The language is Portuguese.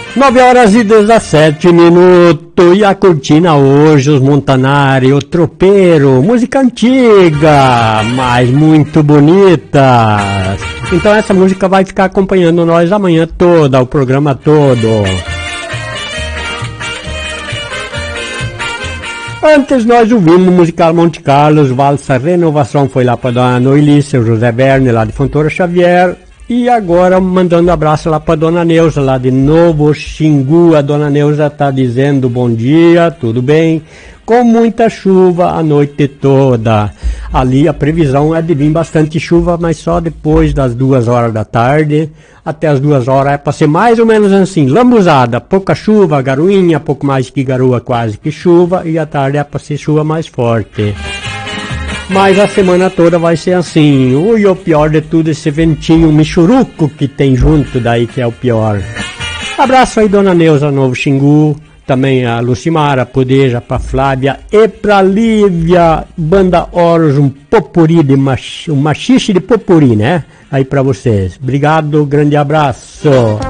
9h17 e a cortina hoje, os Montanari, o Tropeiro, música antiga, mas muito bonita. Então essa música vai ficar acompanhando nós amanhã toda, o programa todo. Antes nós ouvimos o musical Monte Carlos, Valsa Renovação, foi lá para Dona Noelice, o José Verne, lá de Fontoura Xavier. E agora mandando abraço lá para Dona Neuza, lá de Novo Xingu. A Dona Neuza está dizendo bom dia, tudo bem? Com muita chuva a noite toda. Ali a previsão é de vir bastante chuva, mas só depois das 2 horas da tarde. Até as 2 horas é para ser mais ou menos assim, lambuzada, pouca chuva, garoinha, pouco mais que garoa, quase que chuva. E à tarde é para ser chuva mais forte. Mas a semana toda vai ser assim. Ui, o pior de tudo, esse ventinho michuruco que tem junto daí, que é o pior. Abraço aí, Dona Neuza, Novo Xingu. Também a Lucimara, Podeja, pra Flávia e pra Lívia. Banda Horus, um popuri de um machixe de popuri, né? Aí pra vocês. Obrigado, grande abraço.